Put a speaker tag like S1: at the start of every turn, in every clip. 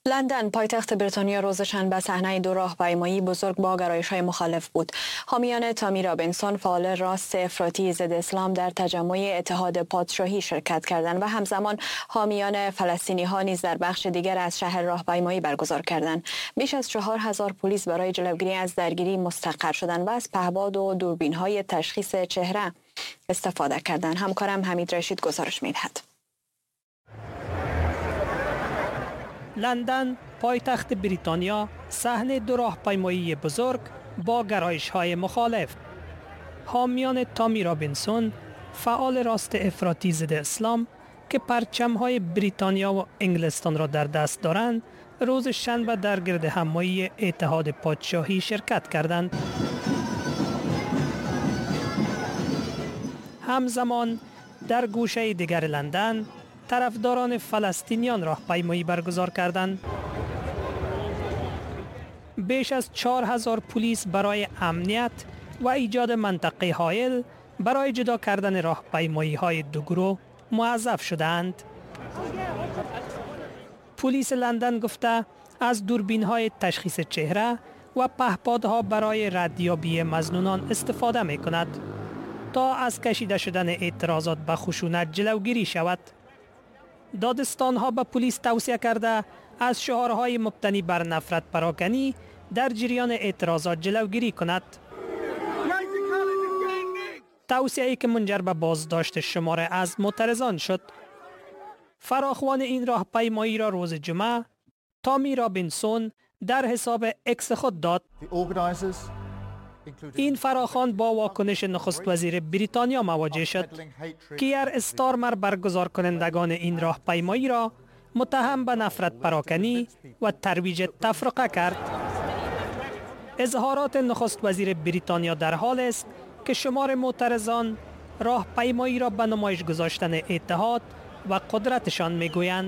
S1: لندن پایتخت بریتانیا روز شنبه صحنه دو راهپیمایی بزرگ با گرایش‌های مخالف بود. حامیان تامی رابینسون فعال راست افراطی ضد اسلام در تجمع اتحاد پادشاهی شرکت کردند و همزمان حامیان فلسطینی‌ها نیز در بخش دیگر از شهر راهپیمایی برگزار کردند. بیش از 4000 پلیس برای جلوگیری از درگیری مستقر شدند و از پهپاد و دوربین‌های تشخیص چهره استفاده کردند. همکارم حمید رشید گزارش می‌دهد.
S2: لندن پایتخت بریتانیا صحنه دو راهپیمایی بزرگ با گرایش‌های مخالف. حامیان تامی رابینسون فعال راست افراطی ضد اسلام که پرچم‌های بریتانیا و انگلستان را در دست دارند روز شنبه در گرد همایی اتحاد پادشاهی شرکت کردند. همزمان در گوشه دیگر لندن طرفداران فلسطینیان راهپیمایی برگزار کردند. بیش از 4000 پلیس برای امنیت و ایجاد منطقه حائل برای جدا کردن راهپیمایی‌های دو گروه موظف شدند. پلیس لندن گفته از دوربین‌های تشخیص چهره و پهپادها برای ردیابی مظنونان استفاده می‌کند تا از کشیده شدن اعتراضات به خشونت جلوگیری شود. دادستان‌ها به پلیس توصیه کرده از شعارهای مبتنی بر نفرت پراکنی در جریان اعتراضات جلوگیری کند. توصیه‌ای که منجر به بازداشت شماره از معترضان شد. فراخوان این راهپیمایی را روز جمعه تامی رابینسون در حساب اکس خود داد. این فراخوان با واکنش نخست وزیر بریتانیا مواجه شد. کیر استارمر برگزار کنندگان این راهپیمایی را متهم به نفرت پراکنی و ترویج تفرقه کرد. اظهارات نخست وزیر بریتانیا در حال است که شمار معترضان راهپیمایی را به نمایش گذاشتن اتحاد و قدرتشان میگویند.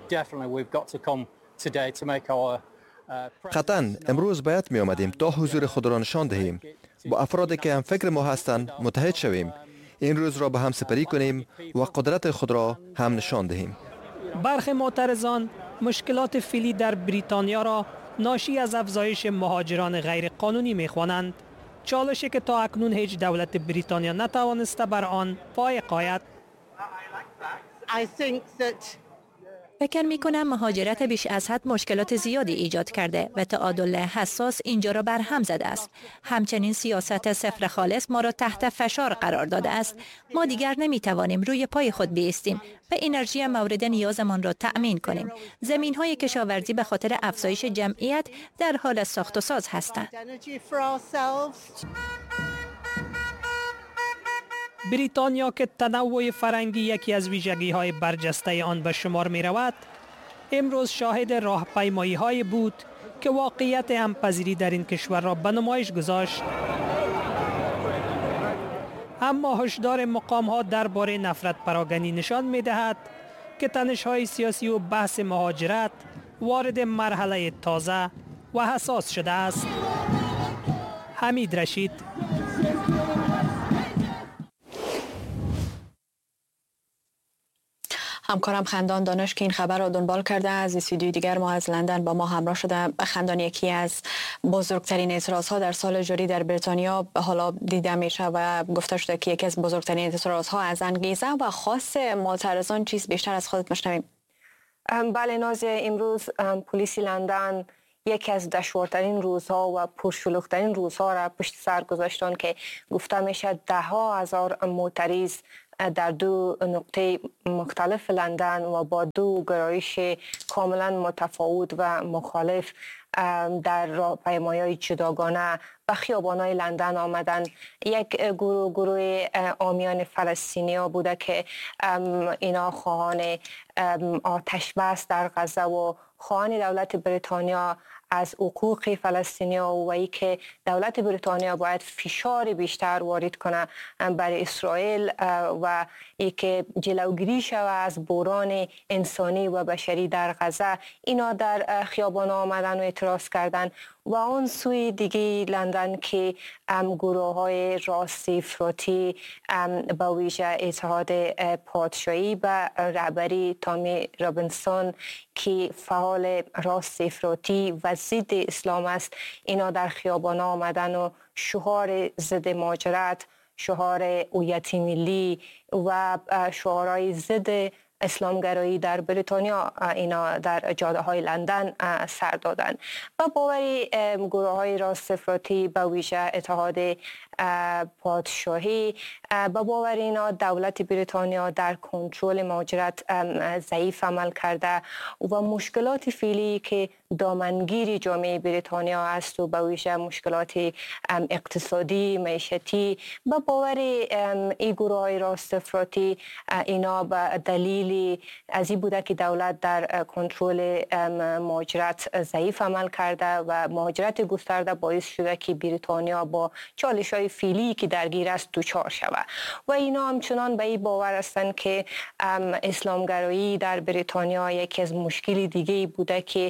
S3: قطعاً امروز باید می آمدیم تا حضور خود را نشان دهیم، با افرادی که هم فکر ما هستند متحد شویم، این روز را به هم سپری کنیم و قدرت خود را هم نشان دهیم.
S2: برخی معترضان مشکلات فعلی در بریتانیا را ناشی از افزایش مهاجران غیر قانونی می خوانند، چالشی که تا اکنون هیچ دولت بریتانیا نتوانسته بر آن پای قاید.
S4: فکر می کنم مهاجرت بیش از حد مشکلات زیادی ایجاد کرده و تعادل حساس اینجا را بر هم زده است. همچنین سیاست صفر خالص ما را تحت فشار قرار داده است. ما دیگر نمی توانیم روی پای خود بایستیم و انرژی مورد نیازمان را تأمین کنیم. زمین های کشاورزی به خاطر افزایش جمعیت در حال ساخت و ساز هستند.
S2: بریتانیا که تنوع فرهنگی یکی از ویژگی‌های برجسته آن به شمار می‌رود، امروز شاهد راهپیمایی‌هایی بود که واقعیت همپذیری در این کشور را به نمایش گذاشت. اما هشدار مقام‌ها درباره نفرت پراکنی نشان می‌دهد که تنش‌های سیاسی و بحث مهاجرت وارد مرحله تازه و حساس شده است. حمید رشید.
S1: همکارم خندان دانش که این خبر را دنبال کرده از استودیوی دیگر ما از لندن با ما همراه شده. خندان، یکی از بزرگترین اعتراضها در سال جاری در بریتانیا حالا دیده میشه و گفته شده که یکی از بزرگترین اعتراضها از انگیزه و خاص معترضان چیز بیشتر از خودت میشنویم.
S5: بله نازیه، امروز پلیس لندن یکی از دشوارترین روزها و پرشلوغ‌ترین روزها را پشت سر گذاشتن که گفته میشه ده ها هزار معترض در دو نقطه مختلف لندن و با دو گرایش کاملا متفاوت و مخالف در راهپیمایی‌های جداگانه و خیابان‌های لندن آمدن. یک گروه عامیان فلسطینی‌ها بوده که اینا خواهان آتش بس در غزه و خواهان دولت بریتانیا از حقوق فلسطینی‌ها و ای که دولت بریتانیا باید فشار بیشتر وارد کنه بر اسرائیل و ای که جلوگیری شود از بحران انسانی و بشری در غزه. اینا در خیابان آمدن و اعتراض کردن و آن سوی دیگه لندن که گروه های راست افراطی به ویژه اتحاد پادشاهی به رهبری تامی رابینسون که فعال راست افراطی و ضد اسلام است، اینا در خیابان آمدن و شعار ضد مهاجرت، شعار هویت ملی و شعارهای ضد اسلامگرایی در بریتانیا اینا در جاده های لندن سر دادن. و باوری گروه های راست افراطی به ویژه اتحاد پادشاهی با باور اینا دولت بریتانیا در کنترل مهاجرت ضعیف عمل کرده و مشکلات فعلی که دامنگیر جامعه بریتانیا است و به ویژه مشکلات اقتصادی معیشتی با باور این گروه های راست افراطی اینا به دلیل از این بوده که دولت در کنترل مهاجرت ضعیف عمل کرده و مهاجرت گسترده باعث شده که بریتانیا با چالش های فعلی که درگیر است دچار شود و اینا همچنان به این باور هستند که اسلامگرایی در بریتانیا یکی از مشکلی دیگه بوده که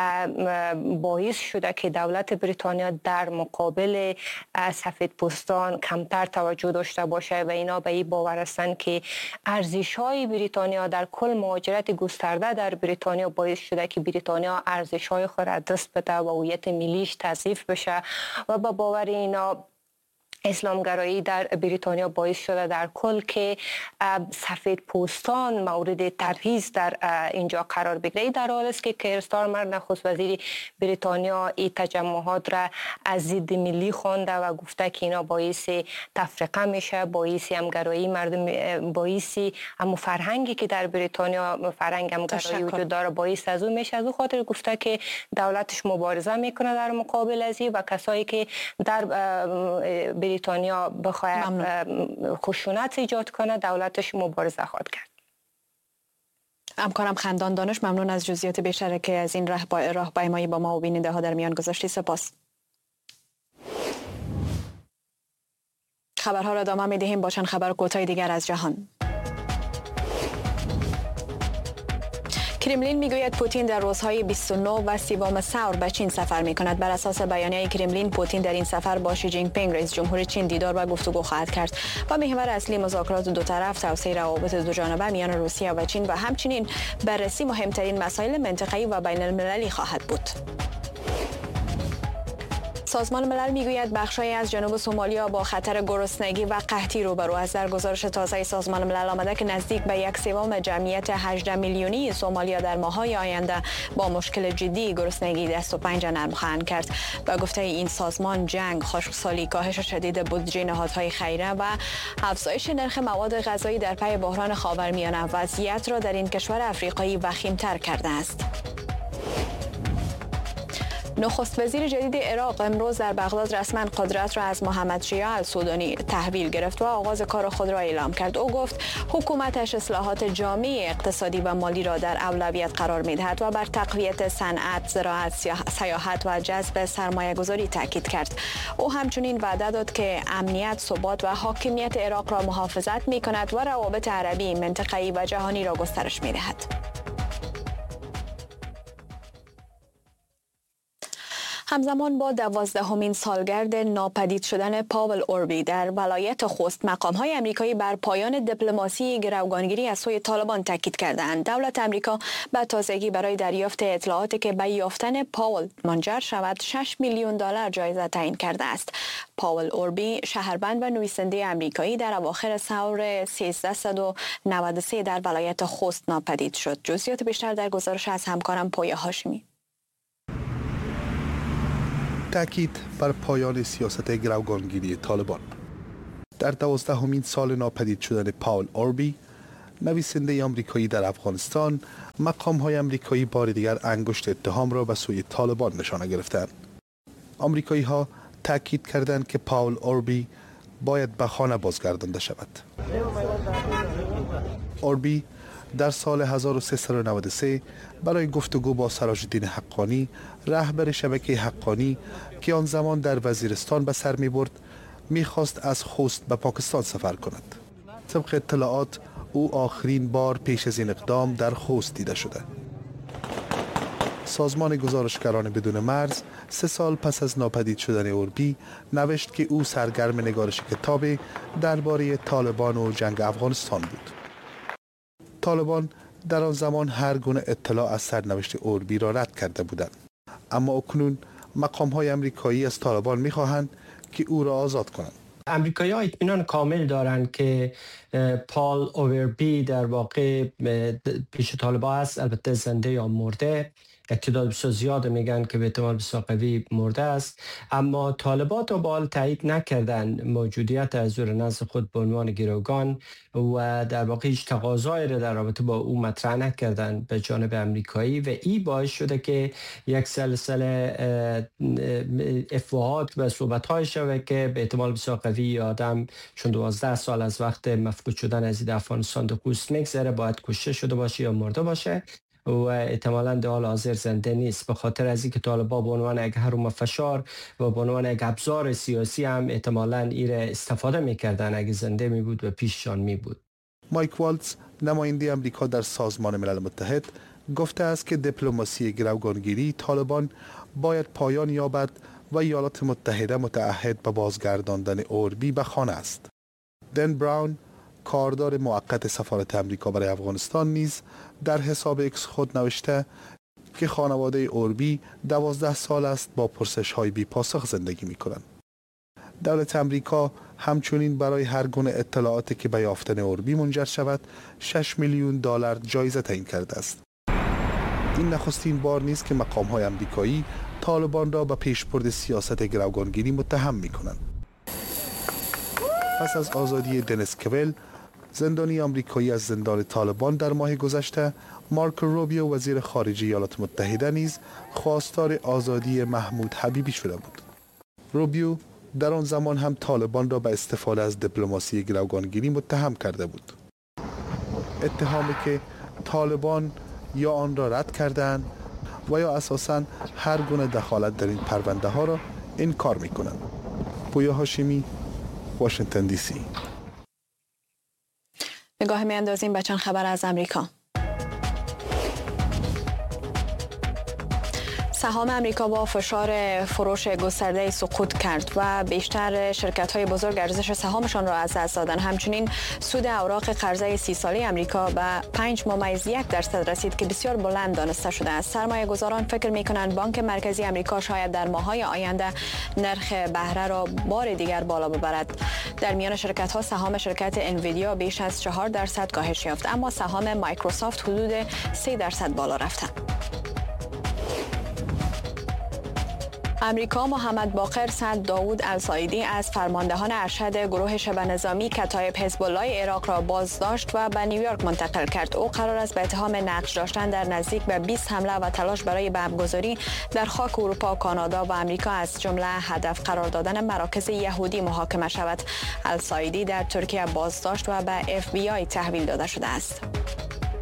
S5: باعث شده که دولت بریتانیا در مقابل سفیدپوستان کمتر توجه داشته باشه و اینا به این باور هستند که ارزش‌های بریتانیا در کل مهاجرت گسترده در بریتانیا باعث شده که بریتانیا ارزش‌های خود را دست بده و هویت ملیش تضعیف بشه و با باور اینا اسلامگرایی در بریتانیا باعث شده در کل که سفید پوستان مورد تبعیض در اینجا قرار بگیره. در حال است که کیر استارمر نخست وزیر بریتانیا این تجمعات را از ضد ملی خوانده و گفته که اینا باعث تفرقه میشه، باعث همگرایی مردم، باعث هم فرهنگی که در بریتانیا فرهنگ همگرایی وجود داره باعث از اون میشه. از اون خاطر گفته که دولتش مبارزه میکنه در مقابل از این و کسایی که در بریتانیا بخواهد خشونت ایجاد کنه دولتش مبارزه خواهد کرد.
S1: همکارم خندان دانش، ممنون از جزئیات بیشتر که از این راهپیمایی با ما و بیننده ها در میان گذاشتی. سپاس. خبرها را ادامه می‌دهیم با چند خبر کوتاه دیگر از جهان. کرملین میگوید پوتین در روزهای 29 و 30 ثور به چین سفر میکند. بر اساس بیانیه کرملین، پوتین در این سفر با شی جین پینگ رئیس جمهور چین دیدار و گفتگو خواهد کرد و محور اصلی مذاکرات دو طرف توسعه روابط دو جانبه میان روسیه و چین و همچنین بررسی مهمترین مسائل منطقه‌ای و بین المللی خواهد بود. سازمان ملل میگوید بخش‌هایی از جنوب سومالیا با خطر گرسنگی و قحطی روبرو است. در گزارش تازه سازمان ملل آمده که نزدیک به 1/3 جمعیت 18 میلیونی سومالیا در ماه‌های آینده با مشکل جدی گرسنگی دست و پنجه نرم خواهند کرد. با گفته این سازمان، جنگ، خشکسالی، کاهش شدید بودجه نهادهای خیریه و افزایش نرخ مواد غذایی در پی بحران خاورمیانه وضعیت را در این کشور افریقایی وخیم‌تر کرده است. نخست وزیر جدید عراق امروز در بغداد رسما قدرت را از محمد شیع السودانی تحویل گرفت و آغاز کار خود را اعلام کرد. او گفت حکومتش اصلاحات جامع اقتصادی و مالی را در اولویت قرار می‌دهد و بر تقویت صنعت، زراعت، سیاحت و جذب سرمایه‌گذاری تاکید کرد. او همچنین وعده داد که امنیت، ثبات و حاکمیت عراق را محافظت می‌کند و روابط عربی، منطقه‌ای و جهانی را گسترش می‌دهد. همزمان با 12مین سالگرد ناپدید شدن پاول اوربی در ولایت خوست، مقام‌های آمریکایی بر پایان دیپلماسی گروگانگیری از سوی طالبان تاکید کردند. دولت آمریکا به تازگی برای دریافت اطلاعاتی که به یافتن پاول منجر شود 6 میلیون دلار جایزه تعیین کرده است. پاول اوربی شهروند و نویسنده آمریکایی در اواخر ثور 1393 در ولایت خوست ناپدید شد. جزئیات بیشتر در گزارش از همکارم پویا هاشمی.
S6: تاکید بر پایان سیاست گروگانگیری طالبان. در 12مین سال ناپدید شدن پاول اوربی، نویسنده آمریکایی در افغانستان، مقام‌های آمریکایی بار دیگر انگشت اتهام را به سوی طالبان نشانه گرفتند. آمریکایی‌ها تاکید کردند که پاول اوربی باید به خانه بازگردانده شود. اوربی در سال 1393 برای گفتگو با سراج الدین حقانی، رهبر شبکه حقانی که آن زمان در وزیرستان به سر می برد، می‌خواست از خوست به پاکستان سفر کند. طبق اطلاعات او آخرین بار پیش از این اقدام در خوست دیده شده. سازمان گزارشگران بدون مرز 3 سال پس از ناپدید شدن اوربی نوشت که او سرگرم نگارش کتاب درباره طالبان و جنگ افغانستان بود. طالبان در آن زمان هر گونه اطلاع از سرنوشت اوربی را رد کرده بودند، اما اکنون مقام‌های آمریکایی از طالبان می‌خواهند که او را آزاد کنند.
S7: امریکایی‌ها اطمینان کامل دارند که پال اوربی در واقع پیش طالبان است، البته زنده یا مرده. تعداد بسیار زیاد میگن که به احتمال بسیار قوی مرده است، اما طالبان تا به حال تایید نکردند موجودیت از زیر نزد خود به عنوان گروگان و در واقع هیچ تقاضایی را در رابطه با او مطرح نکردند به جانب امریکایی و این باعث شده که یک سلسله افواهات و صحبت‌های شده که به احتمال بسیار قوی آدم چون 12 سال از وقت مفقود شدن از افغانستان در پوست میگذره باید کشته شده باشه یا مرده باشه و احتمالاً در حال حاضر زنده نیست، به خاطر از اینکه طالبان به عنوان یک هرم فشار و به عنوان یک ابزار سیاسی هم احتمالاً این را استفاده میکردن اگه زنده می بود و پیششان می بود.
S6: مایک والتز نماینده امریکا در سازمان ملل متحد گفته است که دیپلماسی گروگانگیری طالبان باید پایان یابد و ایالات متحده متعهد به بازگرداندن اوربی به خانه است. دن براون کاردار موقت سفارت امریکا برای افغانستان نیز در حساب اکس خود نوشته که خانواده اوربی 12 سال است با پرسش‌های بی پاسخ زندگی می‌کنند. دولت امریکا همچنین برای هر گونه اطلاعاتی که به یافتن اوربی منجر شود 6 میلیون دلار جایزه تعیین کرده است. این نخستین بار نیست که مقام‌های آمریکایی طالبان را به پیشبرد سیاست گروگانگیری متهم می‌کنند. پس از آزادی دنیس کویل زندانی آمریکایی از زندان طالبان در ماه گذشته، مارکو روبیو وزیر خارجه ایالات متحده نیز خواستار آزادی محمود حبیبی شده بود. روبیو در آن زمان هم طالبان را به استفاده از دیپلماسی گروگانگیری متهم کرده بود. اتهامی که طالبان یا آن را رد کردند و یا اساساً هر گونه دخالت در این پرونده ها را انکار می‌کنند. پویا هاشمی، واشنگتن دی سی.
S1: نگاه می‌اندازیم به چند خبر از امریکا. سهام امریکا با فشار فروش گسترده سقوط کرد و بیشتر شرکت‌های بزرگ ارزش سهامشان را از دست دادند. همچنین سود اوراق قرضه 30 ساله امریکا به 5.1% رسید که بسیار بلند دانسته شده است. سرمایه‌گذاران فکر می‌کنند بانک مرکزی امریکا شاید در ماه‌های آینده نرخ بهره را بار دیگر بالا ببرد. در میان شرکت‌ها سهام شرکت انویدیا بیش از 4% کاهش یافت، اما سهام مایکروسافت حدود 3% بالا رفت. امریکا محمد باقر سعد داوود السایدی از فرماندهان ارشد گروه شبه نظامی کتایب حزب الله عراق را بازداشت و به نیویورک منتقل کرد. او قرار است به اتهام نقش داشتن در نزدیک به 20 حمله و تلاش برای بمبگذاری در خاک اروپا، کانادا و امریکا از جمله هدف قرار دادن مراکز یهودی محاکمه شود. السایدی در ترکیه بازداشت و به FBI تحویل داده شده است.